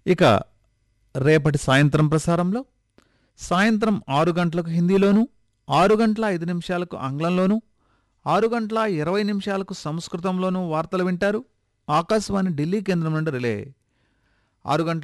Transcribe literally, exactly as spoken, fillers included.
ఇక రేపటి సాయంత్రం ప్రసారంలో సాయంత్రం ఆరు గంటలకు హిందీలోను, ఆరు గంటల ఐదు నిమిషాలకు ఆంగ్లంలోను, ఆరు గంటల ఇరవై నిమిషాలకు సంస్కృతంలోనూ వార్తలు వింటారు. ఆకాశవాణి ఢిల్లీ కేంద్రం నుండి రిలే. ఆరు గంటల